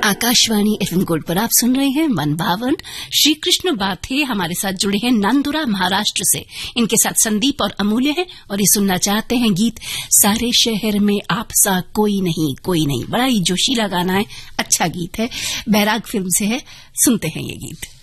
Akashvani FM gold पर आप सुन रहे हैं मन भावन। श्री कृष्ण बाथे हमारे साथ जुड़े हैं नांदुरा महाराष्ट्र से। इनके साथ संदीप और अमूल्य हैं और ये सुनना चाहते हैं गीत सारे शहर में आप सा कोई नहीं कोई नहीं। बड़ा ही जोशीला गाना है, अच्छा गीत है, बैराग फिल्म से है। सुनते हैं ये गीत।